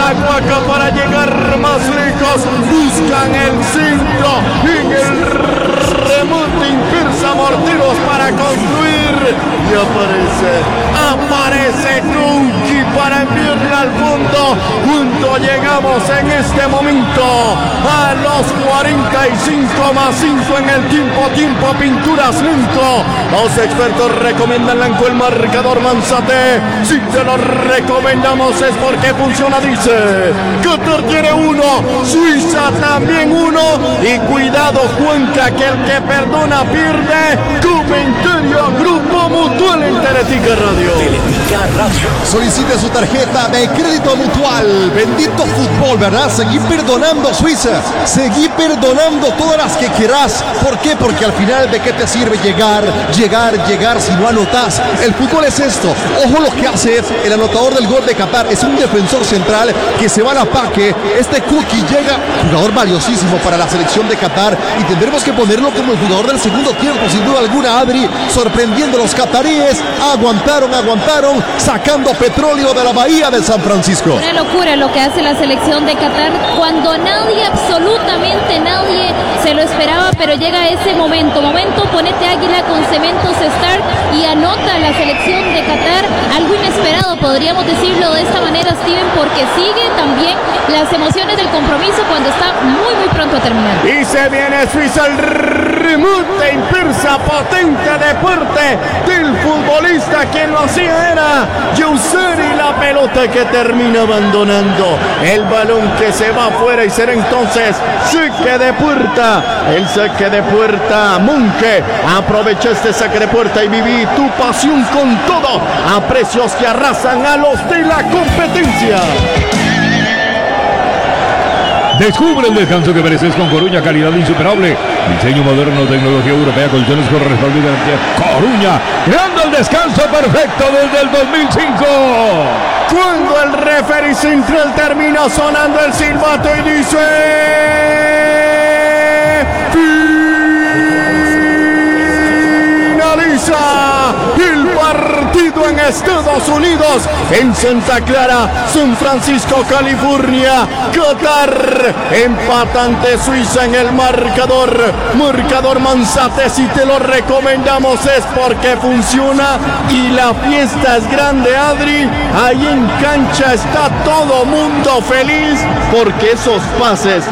Guaca para llegar más lejos, buscan el centro en el remonte Impirsa Morteros para construir y aparece Kunki para enviarle al fondo. Junto llegamos en este momento a los 45+5 en el tiempo Pinturas Lanco. Los expertos recomiendan Lanco el marcador Manzate. Si te lo recomendamos es porque funciona, dice. Qatar tiene uno, Suiza también uno. Y cuidado, Juanca, que el que perdona pierde. Comentario Grupo Mutual en Teletica Radio. Solicite su tarjeta de crédito mutual. Bendito fútbol, ¿verdad? Seguí perdonando, Suiza. Seguí perdonando todas las que quieras. ¿Por qué? Porque al final, ¿de qué te sirve llegar si no anotas? El fútbol es esto. Ojo lo que hace el anotador del gol de Qatar. Es un defensor central que se va al ataque. Este Cookie llega, jugador valiosísimo para la selección de Qatar, y tendremos que ponerlo como el jugador del segundo tiempo, sin duda alguna, Adri. Sorprendiendo a los cataríes. Aguantaron, sacando petróleo de la bahía de San Francisco. Una locura lo que hace la selección de Qatar cuando nadie, absolutamente nadie, se lo esperaba, pero llega ese momento, ponete águila con Cementos Stark y anota la selección de Qatar, algo inesperado, podríamos decirlo de esta manera, Steven, porque sigue también las emociones del compromiso cuando está muy pronto a terminar. Y se viene Suiza, el remonte Impirsa, potente de fuerte del futbolista, quien lo hacía era Yuseri, la pelota que termina abandonando el balón que se va afuera y será entonces saque de puerta. El saque de puerta, Munke, aprovecha este saque de puerta y viví tu pasión con todo a precios que arrasan a los de la competencia. Descubre el descanso que mereces con Coruña, calidad insuperable. Diseño moderno, tecnología europea, colchones con respaldo y garantía. Coruña, creando el descanso perfecto desde el 2005. Cuando el referee central termina sonando el silbato y dice: finaliza el partido en Estados Unidos, en Santa Clara, San Francisco, California. Qatar empatante Suiza en el marcador Manzate. Si te lo recomendamos es porque funciona y la fiesta es grande, Adri. Ahí en cancha está todo mundo feliz porque esos pases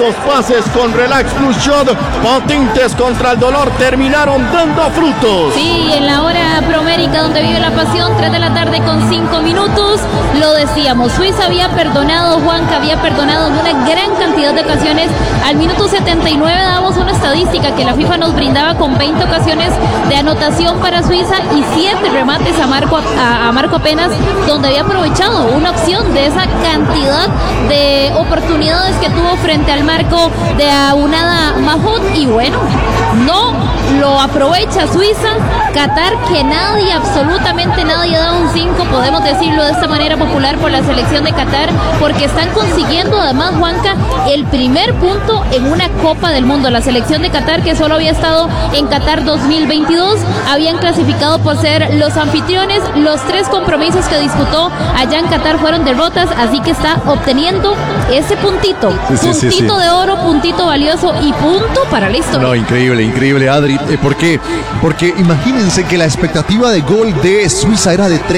con Relax Plus Shot, potentes contra el dolor, terminaron dando frutos. Sí, en la hora promérica donde vive la pasión, 3 de la tarde con 5 minutos. Lo decíamos, Suiza había perdonado, Juanca había perdonado en una gran cantidad de ocasiones. Al minuto 79 damos una estadística que la FIFA nos brindaba con 20 ocasiones de anotación para Suiza y 7 remates a Marco apenas, donde había aprovechado una opción de esa cantidad de oportunidades que tuvo frente al marco de Aunada Mahmoud. Y bueno, no lo aprovecha Suiza. Qatar, que nadie, absolutamente nadie da un 5, podemos decirlo de esta manera popular, por la selección de Qatar, porque están consiguiendo además, Juanca, el primer punto en una Copa del Mundo. La selección de Qatar, que solo había estado en Qatar 2022, habían clasificado por ser los anfitriones. Los 3 compromisos que disputó allá en Qatar fueron derrotas, así que está obteniendo ese puntito, puntito de oro, puntito valioso y punto para la historia. No, increíble, Adri. ¿Por qué? Porque imagínense que la expectativa de gol de Suiza era de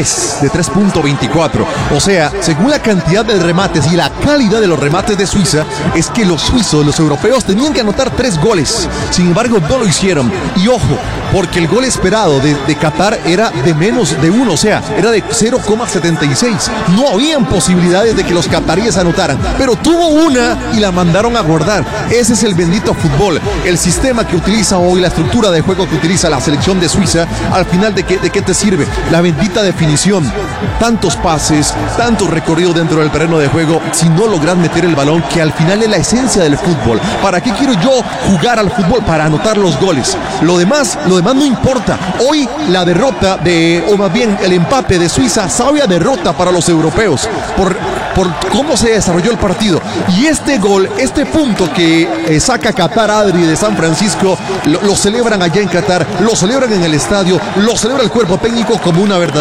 3.24. O sea, según la cantidad de remates y la calidad de los remates de Suiza, es que los suizos, los europeos, tenían que anotar 3 goles. Sin embargo, no lo hicieron. Y ojo, porque el gol esperado de Qatar era de menos de 1, o sea, era de 0,76. No habían posibilidades de que los cataríes anotaran, pero tuvo una y la mandaron a guardar. Ese es el bendito fútbol. El sistema que utiliza hoy, la estructura de juego que utiliza la selección de Suiza, al final, ¿de qué te sirve? La bendita definición. Tantos pases, tanto recorrido dentro del terreno de juego, si no logras meter el balón, que al final es la esencia del fútbol. ¿Para qué quiero yo jugar al fútbol? Para anotar los goles. Lo demás no importa. Hoy la derrota o más bien el empate de Suiza sabe a derrota para los europeos por cómo se desarrolló el partido. Y este gol, este punto que saca Qatar, Adri, de San Francisco, lo celebran allá en Qatar, lo celebran en el estadio, lo celebra el cuerpo técnico como una verdadera